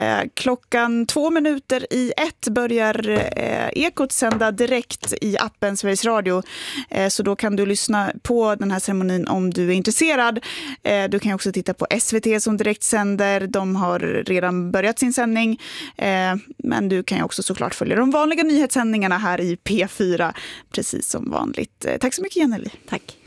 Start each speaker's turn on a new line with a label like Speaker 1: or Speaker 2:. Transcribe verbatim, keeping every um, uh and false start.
Speaker 1: Eh, klockan två minuter i ett börjar eh, Ekot sända direkt i appen Sveriges Radio. Eh, så då kan du lyssna på den här ceremonin om du är intresserad. Eh, du kan också titta på S V T som direkt sänder. De har redan börjat sin sändning. Eh, men du kan ju också såklart följa de vanliga nyhetssändningarna här i P fyra precis som vanligt. Eh, tack så mycket, Jenny.
Speaker 2: Tack.